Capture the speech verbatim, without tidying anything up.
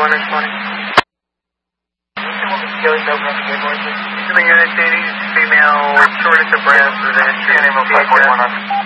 one and twenty. Unit eighty, female, shortest of breath with a history of C H F.